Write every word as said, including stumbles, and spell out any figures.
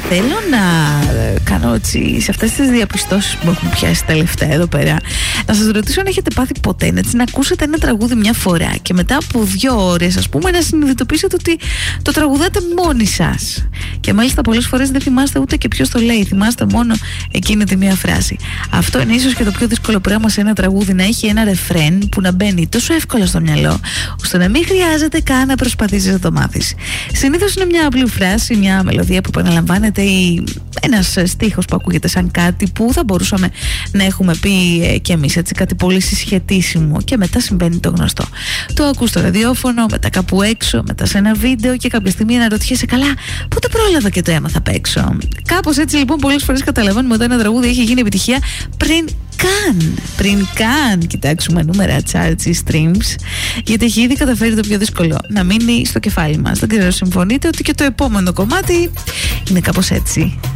θέλω να κάνω έτσι σε αυτές τις διαπιστώσεις που έχουν πιάσει τελευταία εδώ πέρα, να σας ρωτήσω αν έχετε πάθει ποτέ έτσι, να ακούσετε ένα τραγούδι μια φορά και μετά από δύο ώρες ας πούμε να συνειδητοποιήσετε ότι το τραγουδάτε μόνοι σας, και μάλιστα πολλές φορές δεν θυμάστε ούτε και ποιος το λέει, θυμάστε μόνο εκείνη τη μία φράση. Αυτό είναι ίσως και το πιο δύσκολο πράγμα σε ένα τραγούδι, να έχει ένα ρεφρέν που να μπαίνει τόσο εύκολα στο μυαλό ώστε να μην χρειάζεται καν να προσπαθήσεις να το μάθεις. Συνήθως είναι μια απλή φράση, μια μελωδία που επαναλαμβάνεται ή ένας στίχος που ακούγεται σαν κάτι που θα μπορούσαμε να έχουμε πει ε, κι εμείς, έτσι, κάτι πολύ συσχετήσιμο, και μετά συμβαίνει το γνωστό. Το ακούς στο ραδιόφωνο, μετά κάπου έξω, μετά σε ένα βίντεο και κάποια στιγμή αναρωτιέσαι, καλά, πότε πρόλαβα και το έμαθα απ' έξω. Κάπως έτσι λοιπόν πολλές φορές καταλαβαίνουμε ότι ένα τραγούδι έχει γίνει επιτυχία πριν καν, πριν καν κοιτάξουμε νούμερα, charts ή streams, γιατί έχει ήδη καταφέρει το πιο δύσκολο, να μείνει στο κεφάλι μας. Δεν ξέρω, συμφωνείτε ότι και το επόμενο κομμάτι είναι κάπως έτσι.